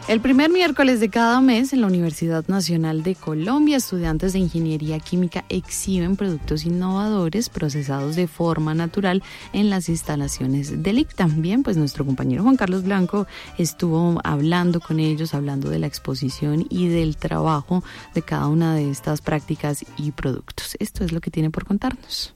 El primer miércoles de cada mes en la Universidad Nacional de Colombia, estudiantes de Ingeniería Química exhiben productos innovadores procesados de forma natural en las instalaciones del ICTA. Bien, pues nuestro compañero Juan Carlos Blanco estuvo hablando con ellos, hablando de la exposición y del trabajo de cada una de estas prácticas y productos. Esto es lo que tiene por contarnos.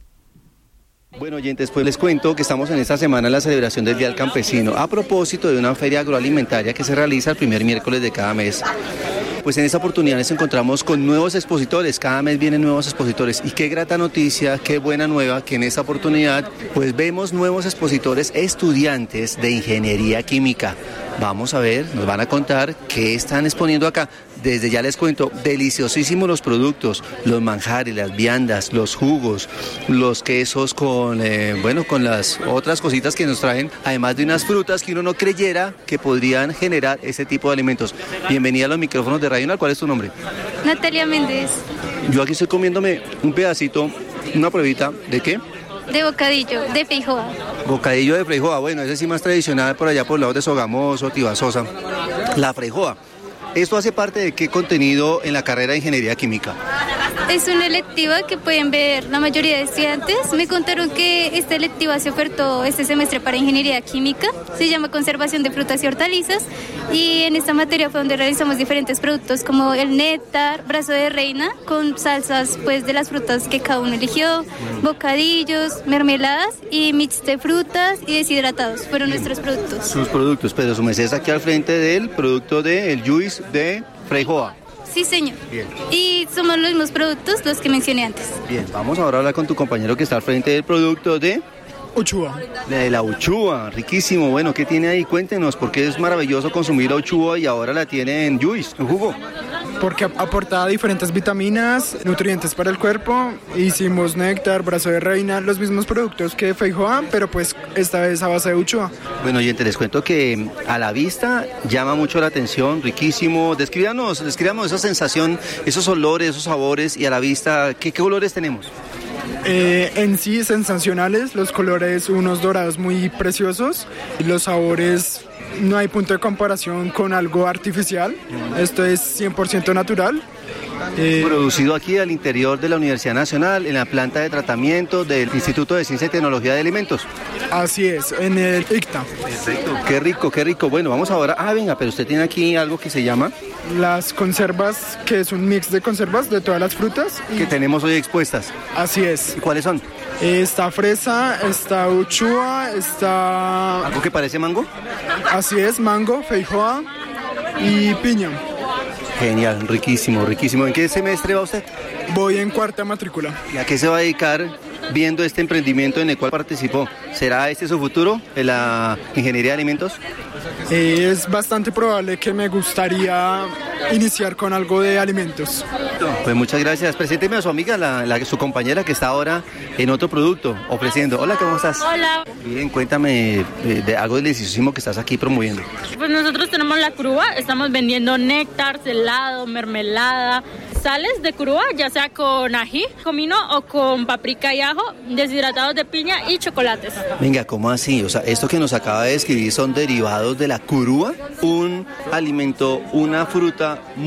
Bueno, oyentes, pues les cuento que estamos en esta semana en la celebración del Día del Campesino a propósito de una feria agroalimentaria que se realiza el primer miércoles de cada mes. Pues en esta oportunidad nos encontramos con nuevos expositores, cada mes vienen nuevos expositores y qué grata noticia, qué buena nueva que en esta oportunidad pues vemos nuevos expositores estudiantes de Ingeniería Química. Vamos a ver, nos van a contar qué están exponiendo acá. Desde ya les cuento, deliciosísimos los productos, los manjares, las viandas, los jugos, los quesos con las otras cositas que nos traen, además de unas frutas que uno no creyera que podrían generar este tipo de alimentos. Bienvenida a los micrófonos de Radio Nacional. ¿Cuál es tu nombre? Natalia Méndez. Yo aquí estoy comiéndome un pedacito, una pruebita, ¿de qué? De bocadillo, de feijoa. Bocadillo de feijoa, bueno, ese sí más tradicional por allá por el lado de Sogamoso, Tibasosa. La feijoa. ¿Esto hace parte de qué contenido en la carrera de Ingeniería Química? Es una electiva que pueden ver la mayoría de estudiantes. Me contaron que esta electiva se ofertó este semestre para Ingeniería Química. Se llama Conservación de Frutas y Hortalizas. Y en esta materia fue donde realizamos diferentes productos como el néctar, brazo de reina, con salsas pues de las frutas que cada uno eligió, bocadillos, mermeladas y mix de frutas y deshidratados. Fueron nuestros productos. Sus productos, pero su merced está aquí al frente del producto del juice de feijoa. Sí, señor. Bien. Y somos los mismos productos los que mencioné antes. Bien, vamos ahora a hablar con tu compañero que está al frente del producto de Uchua. De la uchua, riquísimo. Bueno, ¿qué tiene ahí? Cuéntenos, porque es maravilloso consumir la uchua y ahora la tiene en juice, en jugo. Porque aporta diferentes vitaminas, nutrientes para el cuerpo. Hicimos néctar, brazo de reina, los mismos productos que feijoa, pero pues esta vez a base de uchua. Bueno, oyente, les cuento que a la vista llama mucho la atención, riquísimo. Descríbanos esa sensación, esos olores, esos sabores y a la vista, ¿qué colores tenemos? En sí sensacionales, los colores unos dorados muy preciosos y los sabores no hay punto de comparación con algo artificial. Esto es 100% natural. Producido aquí al interior de la Universidad Nacional, en la planta de tratamiento del Instituto de Ciencia y Tecnología de Alimentos. Así es, en el ICTA. Perfecto, qué rico, qué rico. Bueno, vamos ahora. Venga, pero usted tiene aquí algo que se llama... Las conservas, que es un mix de conservas de todas las frutas. Que tenemos hoy expuestas. Así es. ¿Y cuáles son? Está fresa, está uchua, está... ¿Algo que parece mango? Así es, mango, feijoa y piña. Genial, riquísimo, riquísimo. ¿En qué semestre va usted? Voy en cuarta matrícula. ¿Y a qué se va a dedicar viendo este emprendimiento en el cual participó? ¿Será este su futuro en la ingeniería de alimentos? Es bastante probable que me gustaría iniciar con algo de alimentos. Pues muchas gracias. Presénteme a su amiga, su compañera que está ahora en otro producto ofreciendo. Hola, ¿cómo estás? Hola. Bien, cuéntame de algo delicioso que estás aquí promoviendo. Pues nosotros tenemos la curúa, estamos vendiendo néctar, helado, mermelada, sales de curúa, ya sea con ají, comino o con paprika y ajo, deshidratados de piña y chocolates. Venga, ¿cómo así? O sea, esto que nos acaba de describir son derivados de la curúa, un alimento, una fruta